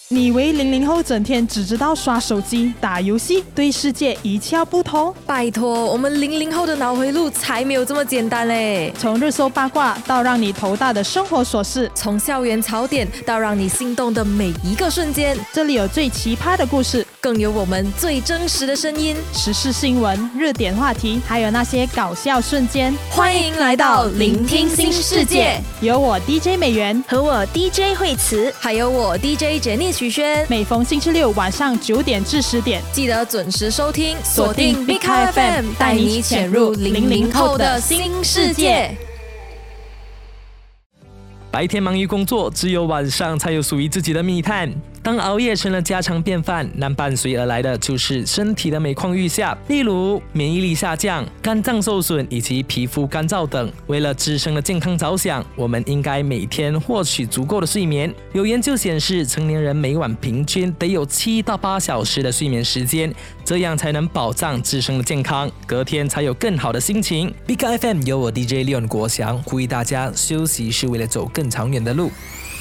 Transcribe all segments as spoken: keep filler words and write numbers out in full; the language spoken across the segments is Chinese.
你以为零零后整天只知道刷手机、打游戏，对世界一窍不通？ 拜托，我们零零后的脑回路才没有这么简单嘞！ 从热搜八卦到让你头大的生活琐事， 从校园槽点到让你心动的每一个瞬间， 这里有最奇葩的故事， 更有我们最真实的声音， 时事新闻、热点话题，还有那些搞笑瞬间。 欢迎来到聆听新世界， 有我 D J 美元和我 D J 惠慈， 还有我 D J 简妮许轩。 每逢星期六晚上九点至十点， 记得准时收听，锁定 Big Car F M， 带你潜入零零后的新世界。 白天忙于工作，只有晚上才有属于自己的密探。当熬夜成了家常便饭，那伴随而来的就是身体的每况愈下，例如免疫力下降、肝脏受损以及皮肤干燥等。为了自身的健康着想，我们应该每天获取足够的睡眠。有研究显示，成年人每晚平均得有七到八小时的睡眠时间，这样才能保障自身的健康，隔天才有更好的心情。Big F M 由我 D J Leon 国祥呼吁大家，休息是为了走更长远的路。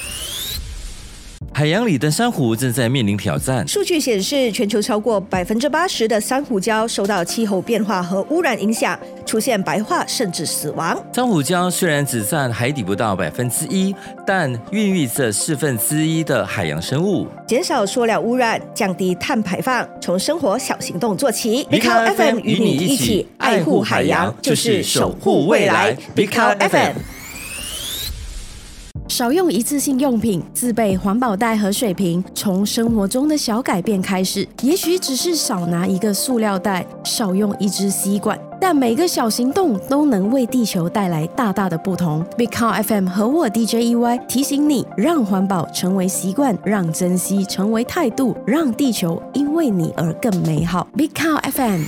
海洋里的珊瑚正在面临挑战。 数据显示，全球超过百分之八十的珊瑚礁受到气候变化和污染影响，出现白化甚至死亡。 珊瑚礁虽然只占海底不到百分之一，但孕育着四分之一的海洋生物。 减少塑料污染，降低碳排放，从生活小行动做起。 Big Car F M 与你一起爱护海洋，就是守护未来。Big Car F M。 少用一次性用品，自备环保袋和水瓶，从生活中的小改变开始。也许只是少拿一个塑料袋，少用一支吸管，但每个小行动都能为地球带来大大的不同。Big Car F M 和我 D J E Y 提醒你，让环保成为习惯，让珍惜成为态度，让地球因为你而更美好。Big Car F M。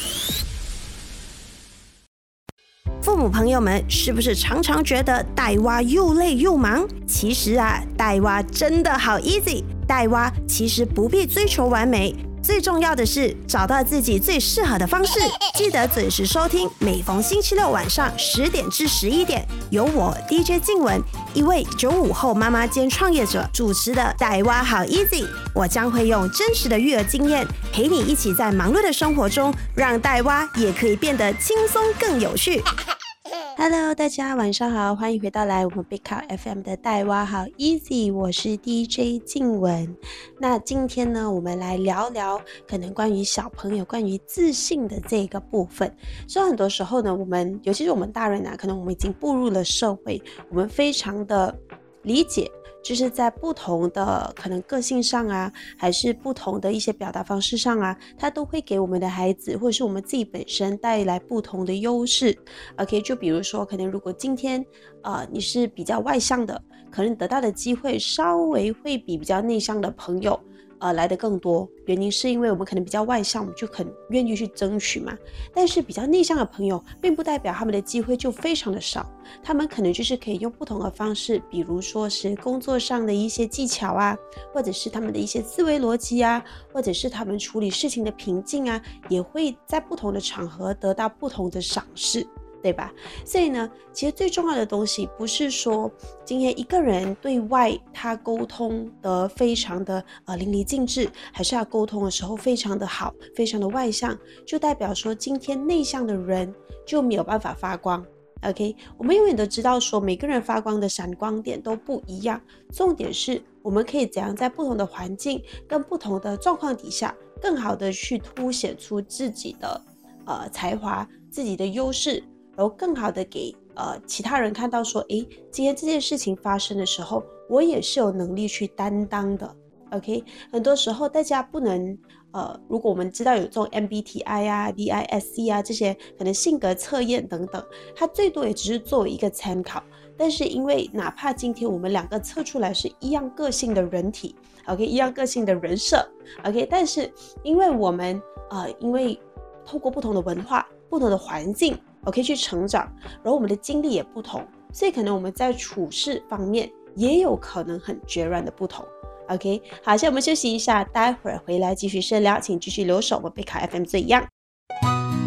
父母朋友们是不是常常觉得带娃又累又忙？其实啊，带娃真的好 easy。带娃其实不必追求完美，最重要的是找到自己最适合的方式。记得准时收听，每逢星期六晚上十点至十一点，由我 D J 静雯，一位九五后妈妈兼创业者主持的《带娃好 easy》。我将会用真实的育儿经验，陪你一起在忙碌的生活中，让带娃也可以变得轻松更有趣。Hello， 大家晚上好，欢迎回到来我们 Big Car F M 的带娃好 Easy， 我是 D J 静雯。那今天呢，我们来聊聊可能关于小朋友关于自信的这个部分。所以很多时候呢，我们尤其是我们大人啊，可能我们已经步入了社会，我们非常的理解。就是在不同的可能个性上啊，还是不同的一些表达方式上啊，它都会给我们的孩子或者是我们自己本身带来不同的优势。 OK， 就比如说可能如果今天呃你是比较外向的，可能得到的机会稍微会比比较内向的朋友呃，来的更多。原因是因为我们可能比较外向，我们就很愿意去争取嘛。但是比较内向的朋友，并不代表他们的机会就非常的少，他们可能就是可以用不同的方式，比如说是工作上的一些技巧啊，或者是他们的一些思维逻辑啊，或者是他们处理事情的平静啊，也会在不同的场合得到不同的赏识，对吧？所以呢，其实最重要的东西不是说今天一个人对外他沟通得非常的呃淋漓尽致，还是他沟通的时候非常的好，非常的外向，就代表说今天内向的人就没有办法发光。OK， 我们永远都知道说每个人发光的闪光点都不一样，重点是我们可以怎样在不同的环境跟不同的状况底下，更好的去凸显出自己的呃才华、自己的优势，然后更好的给呃其他人看到说，诶，今天这件事情发生的时候，我也是有能力去担当的。OK， 很多时候大家不能呃，如果我们知道有这种 M B T I 啊、D I S C 啊这些可能性格测验等等，它最多也只是作为一个参考。但是因为哪怕今天我们两个测出来是一样个性的人体 ，OK， 一样个性的人设 ，OK， 但是因为我们呃，因为透过不同的文化、不同的环境 ，OK 去成长，然后我们的经历也不同，所以可能我们在处事方面也有可能很决然的不同。OK， 好，现在我们休息一下，待会儿回来继续深聊，请继续留守我们Big Car F M 最样。